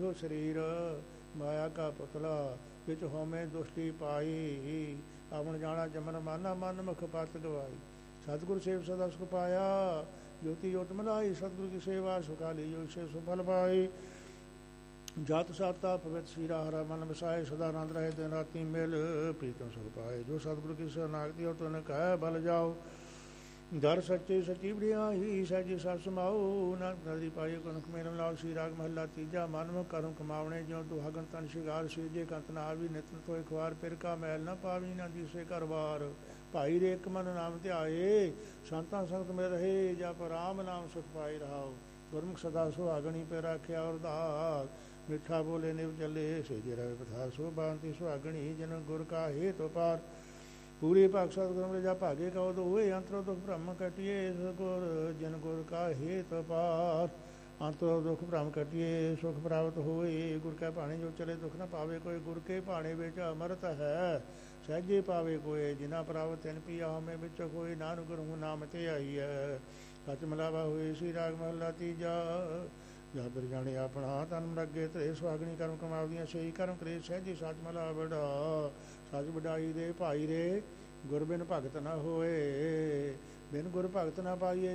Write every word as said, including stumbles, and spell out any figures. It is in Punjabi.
ਜੋ ਸਰੀਰ ਮਾਇਆ ਕਾ ਪੁਤਲਾ ਵਿੱਚ ਹੋਮੇ ਦੁਸ਼ਟੀ ਪਾਈ ਆਪਣ ਜਾਣਾ ਜਮਨ ਮਾਨਾ ਮਨ ਮੁਖ ਪਤ ਗਵਾਈ ਸਤਿਗੁਰ ਸੇਵ ਸਦਾ ਸੁਖ ਪਾਇਆ ਜੋਤੀ ਜੋਤ ਮਲਾਈ ਸਤਿਗੁਰ ਕੀ ਸੇਵਾ ਸੁਖਾਲੀ ਜੋ ਸੇ ਸੁਫਲ ਪਾਈ ਜਤ ਸਾਤਾ ਪਵਿੱਤ ਸੀਰਾ ਹਰਾ ਮਨ ਵਸਾਏ ਸਦਾ ਆਨੰਦ ਰਹੇ ਦਿਨ ਰਾਤੀ ਮਿਲ ਪ੍ਰੀਤਮ ਸੁਖ ਪਾਏ ਜੋ ਸਤਿਗੁਰ ਕੀ ਸ਼ਰਨਾਗਤੀ ਹੋ ਤੁਨ ਕਹਿ ਬਲ ਜਾਓ ਦਰ ਸੱਚੇ ਸੱਚੀ ਬੜਿਆਈ ਸਹਿਜੀ ਸਤ ਸਮਾਓ ਨਾਨਕ ਨਦਰੀ ਪਾਈ ਕਨਕ ਮੇਰਮ ਲਾਲ ਸ਼੍ਰੀ ਰਾਗ ਮਹੱਲਾ ਤੀਜਾ ਮਨਮੁਖ ਕਰਮ ਕਮਾਵਣੇ ਜਿਉ ਦੁਹਾਗਨ ਤਨ ਸ਼ਿਗਾਰ ਸੀਜੇ ਕੰਤ ਨਾ ਆਵੀ ਨਿਤਨ ਤੋਇ ਖਵਾਰ ਫਿਰ ਕਾ ਮੈਲ ਨਾ ਪਾਵੀ ਨਾ ਦੀਸੇ ਘਰ ਬਾਰ ਭਾਈ ਰੇ ਇੱਕ ਮਨ ਨਾਮ ਧਿਆਏ ਸੰਤਾਂ ਸੰਗਤ ਮੇ ਰਹੇ ਜਪ ਰਾਮ ਨਾਮ ਸੁਖ ਪਾਈ ਰਹਾਓ ਗੁਰਮੁਖ ਸਦਾ ਸੁਹਾਗਣੀ ਪੇ ਰਾਖਿਆ ਅਰਦਾਸ ਮਿੱਠਾ ਬੋਲੇ ਨਿਵ ਚੱਲੇ ਸੇਜੇ ਰਹੇ ਪਥਾਰ ਸੋਭਾਂਤੀ ਸੁਹਾਗਣੀ ਜਨ ਗੁਰ ਕਾ ਹੇਤੁ ਪਾਰ ਪੂਰੇ ਭਾਗ ਸਤਿਗੁਰੂ ਰਜਾ ਭਾਗੇ ਕਉ ਤੋ ਹੋਏ ਅੰਤਰੋ ਦੁਖ ਭ੍ਰਮ ਕਟਿਏ ਗੁਰ ਜਨ ਗੁਰ ਕਾ ਹੇਤ ਪਾਰ ਅੰਤਰੋ ਦੁਖ ਭ੍ਰਮ ਕਟਿਏ ਸੁਖ ਪ੍ਰਾਪਤ ਹੋਏ ਗੁਰ ਕੈ ਭਾਣੇ ਜੋ ਚਲੇ ਦੁਖ ਨਾ ਪਾਵੇ ਕੋਈ ਗੁਰ ਕੇ ਭਾਣੇ ਵਿੱਚ ਅਮਰਤ ਹੈ ਸਹਿਜੇ ਪਾਵੇ ਕੋਈ ਜਿਨਾ ਪ੍ਰਾਪਤ ਤਿਨ ਪੀਆ ਹਮੇ ਵਿੱਚ ਕੋਈ ਨਾਨਕ ਗੁਰੂ ਨਾਮ ਤੇ ਆਈ ਹੈ ਸਚ ਮਲਾਵਾ ਹੋਏ ਸ੍ਰੀ ਰਾਗ ਮਹੱਲਾ ਤੀਜਾ ਜਾਦਰ ਜਾਣੇ ਆਪਣਾ ਤਨ ਮਰਗੇ ਤੇ ਸੁਹਾਗਣੀ ਕਰਮ ਕਮਾਵਦੀਆਂ ਸਹੀ ਕਰਮ ਕਰੇ ਸਹਿਜੀ ਸਚ ਮਲਾ ਬੜਾ ਸੱਚ ਵਡਾਈ ਦੇ ਭਾਈ ਰੇ ਗੁਰ ਬਿਨ ਭਗਤ ਨਾ ਹੋਏ ਬਿਨ ਗੁਰ ਭਗਤ ਨਾ ਪਾਈਏ